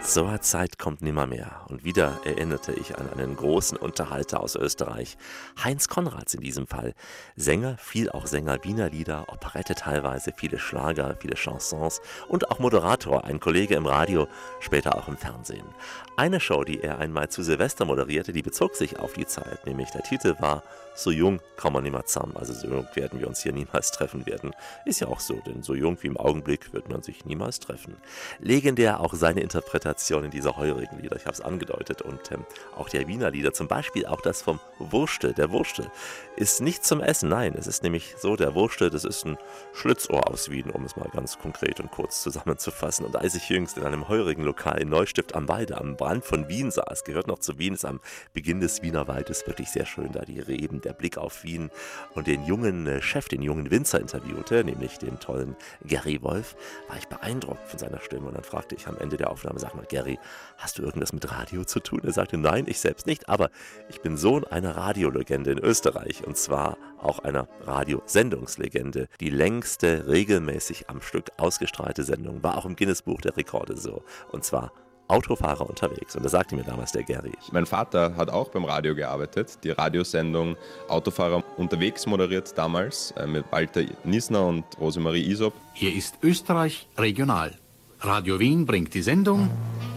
So eine Zeit kommt nimmermehr. Und wieder erinnerte ich an einen großen Unterhalter aus Österreich. Heinz Konrads in diesem Fall. Sänger, viel auch Sänger Wiener Lieder, Operette teilweise, viele Schlager, viele Chansons und auch Moderator, ein Kollege im Radio, später auch im Fernsehen. Eine Show, die er einmal zu Silvester moderierte, die bezog sich auf die Zeit, nämlich der Titel war "So jung kommen wir nimmer zusammen", also so jung werden wir uns hier niemals treffen werden. Ist ja auch so, denn so jung wie im Augenblick wird man sich niemals treffen. Legendär auch seine Interpretation in dieser heurigen Lieder, ich habe es angedeutet, und auch der Wiener Lieder, zum Beispiel auch das vom Wurstel. Der Wurstel ist nicht zum Essen, nein, es ist nämlich so, der Wurstel, das ist ein Schlitzohr aus Wien, um es mal ganz konkret und kurz zusammenzufassen. Und als ich jüngst in einem heurigen Lokal in Neustift am Walde am Rand von Wien saß, gehört noch zu Wien, ist am Beginn des Wiener Waldes wirklich sehr schön, da die Reben, der Blick auf Wien, und den jungen Chef, den jungen Winzer interviewte, nämlich den tollen Gary Wolf, war ich beeindruckt von seiner Stimme. Und dann fragte ich am Ende der Aufnahme, sag mal Gary, hast du irgendwas mit Radio zu tun? Er sagte, nein, ich selbst nicht, aber ich bin Sohn einer Radiolegende in Österreich, und zwar auch einer Radiosendungslegende. Die längste regelmäßig am Stück ausgestrahlte Sendung war auch im Guinness-Buch der Rekorde so, und zwar Autofahrer unterwegs. Und das sagte mir damals der Gary. Mein Vater hat auch beim Radio gearbeitet, die Radiosendung Autofahrer unterwegs moderiert damals mit Walter Niesner und Rosemarie Isop. Hier ist Österreich Regional. Radio Wien bringt die Sendung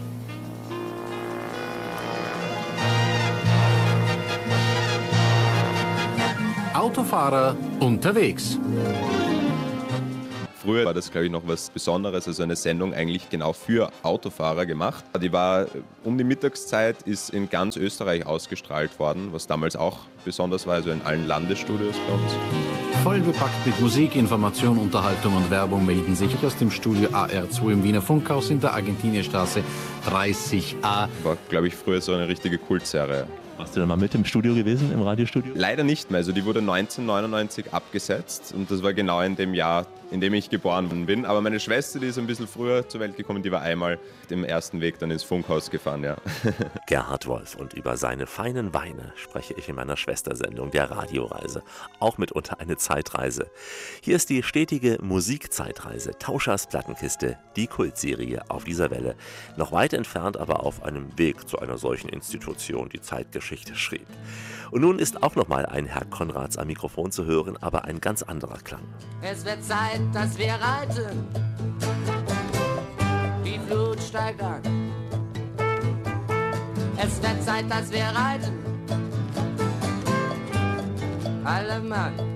Autofahrer unterwegs. Früher war das, glaube ich, noch was Besonderes, also eine Sendung eigentlich genau für Autofahrer gemacht. Die war um die Mittagszeit, ist in ganz Österreich ausgestrahlt worden, was damals auch besonders war, also in allen Landesstudios bei uns. Voll bepackt mit Musik, Information, Unterhaltung und Werbung melden sich aus dem Studio AR2 im Wiener Funkhaus in der Argentinierstraße 30a. War, glaube ich, früher so eine richtige Kultserie. Warst du da mal mit im Studio gewesen, im Radiostudio? Leider nicht mehr. Also die wurde 1999 abgesetzt und das war genau in dem Jahr, in dem ich geboren bin. Aber meine Schwester, die ist ein bisschen früher zur Welt gekommen, die war einmal im ersten Weg dann ins Funkhaus gefahren, ja. Gerhard Wolf, und über seine feinen Weine spreche ich in meiner Schwestersendung der Radioreise. Auch mitunter eine Zeitreise. Hier ist die stetige Musikzeitreise, Tauschers Plattenkiste, die Kultserie auf dieser Welle. Noch weit entfernt, aber auf einem Weg zu einer solchen Institution, die Zeitgeschichte schrieb. Und nun ist auch nochmal ein Herr Konrads am Mikrofon zu hören, aber ein ganz anderer Klang. Es wird Zeit, dass wir reiten. Die Flut steigt an. Es wird Zeit, dass wir reiten. Alle Mann.